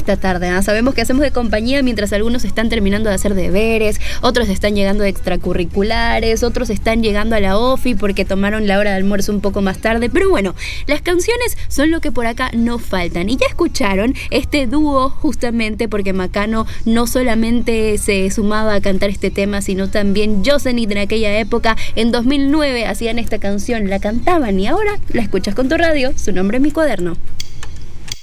esta tarde, ¿eh? Sabemos que hacemos de compañía mientras algunos están terminando de hacer deberes, otros están llegando de extracurriculares, otros están llegando a la OFI porque tomaron la hora de almuerzo un poco más tarde. Pero bueno, las canciones son lo que por acá no faltan. Y ya escucharon este dúo justamente porque Macano no solamente se sumaba a cantar este tema, sino también Yosemite en aquella época. En 2009 hacían esta canción, la cantaban y ahora la escuchas con tu radio. Su nombre es Mi Cuaderno.